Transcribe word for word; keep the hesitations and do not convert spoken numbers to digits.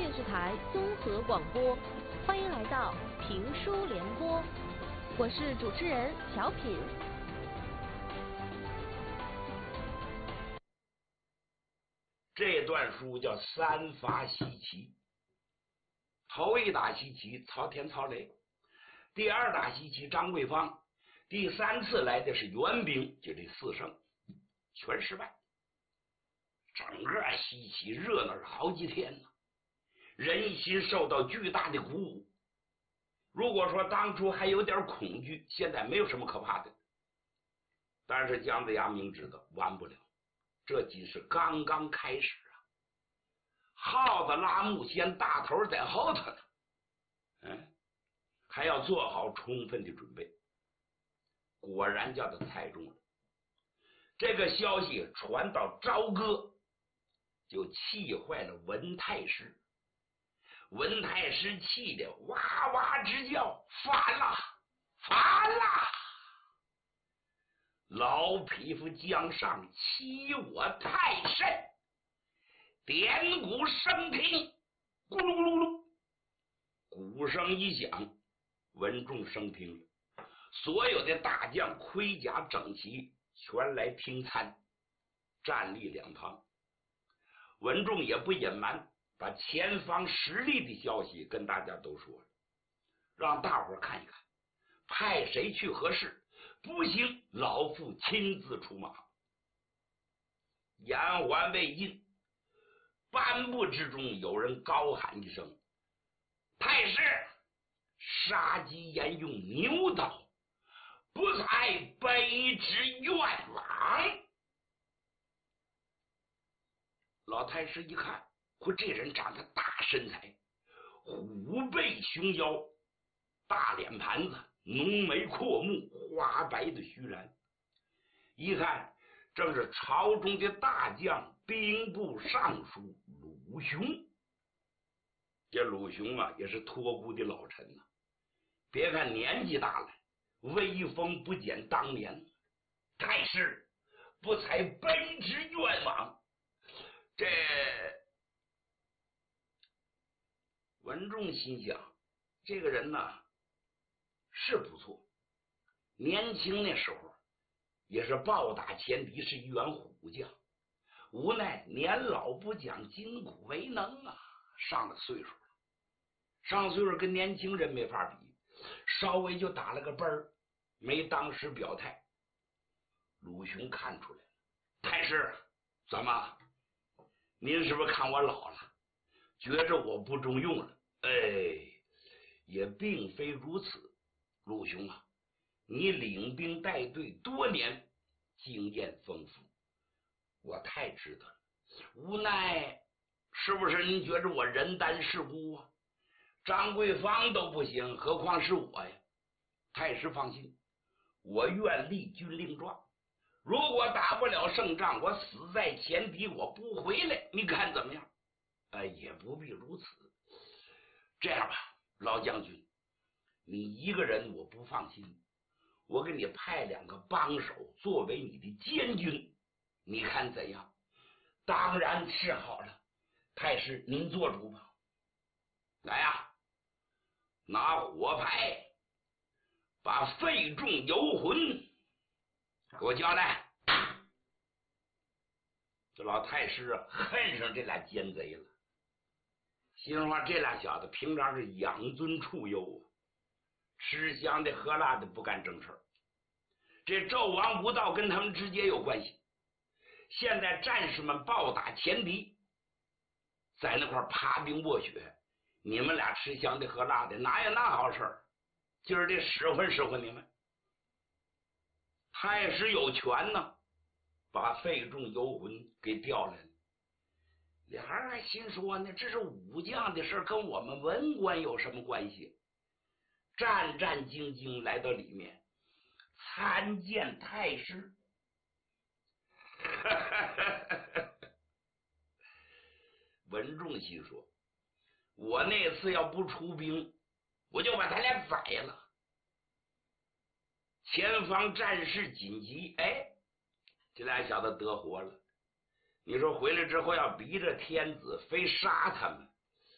电视台综合广播，欢迎来到评书联播，我是主持人小品。 这段书叫三发西岐，头一打西岐曹天曹雷，第二打西岐张桂芳，第三次来的是袁兵，就这四胜全失败。整个西岐热闹了好几天呢，人心受到巨大的鼓舞。如果说当初还有点恐惧，现在没有什么可怕的。但是姜子牙明知道完不了，这仅是刚刚开始啊！耗子拉木线，大头在后头呢，嗯，还要做好充分的准备。果然叫他猜中了。这个消息传到朝歌，就气坏了文太师。文太师气得哇哇直叫：“反了，反了！老匹夫江上欺我太甚！”点鼓升平，咕噜噜噜，鼓声一响，文仲升平了。所有的大将盔甲整齐，全来听参，站立两旁。文仲也不隐瞒，把前方实力的消息跟大家都说了，让大伙看一看，派谁去合适，不行老夫亲自出马。言还未尽，颁布之中有人高喊一声：“太师，杀鸡焉用牛刀，不才卑职冤枉。”老太师一看，嚯，这人长得大身材，虎背熊腰，大脸盘子，浓眉阔目，花白的须髯，一看正是朝中的大将兵部尚书鲁雄。这鲁雄啊，也是托孤的老臣呐、啊。别看年纪大了，威风不减当年。太师，不才卑职冤枉。这文仲心想，这个人呢是不错，年轻那时候也是暴打前敌，是一员虎将，无奈年老不讲，筋骨为能啊，上了岁数了，上岁数跟年轻人没法比，稍微就打了个奔儿，没当时表态。鲁雄看出来了，太师，怎么您是不是看我老了，觉着我不中用了？哎，也并非如此。鲁雄啊，你领兵带队多年，经验丰富，我太知道了。无奈是不是您觉着我人单势孤啊？张桂芳都不行，何况是我呀？太师放心，我愿立军令状。如果打不了胜仗，我死在前敌，我不回来，你看怎么样？哎，也不必如此。这样吧，老将军，你一个人我不放心，我给你派两个帮手作为你的监军，你看怎样？当然是好了，太师您做主吧。来呀，拿火牌把费仲游魂给我叫来。这老太师啊，恨上这俩奸贼了，心说这俩小子平常是养尊处优啊，吃香的喝辣的，不干正事儿。这纣王无道跟他们直接有关系，现在战士们暴打前敌，在那块爬冰卧雪，你们俩吃香的喝辣的，哪有那好事儿？今儿得使唤使唤你们。太师有权呢，把费仲游魂给调来了。俩人还心说呢，这是武将的事，跟我们文官有什么关系？战战兢兢来到里面参见太师。文仲心说，我那次要不出兵，我就把他俩宰了。前方战事紧急，哎，这俩小子得活了。你说回来之后要逼着天子非杀他们，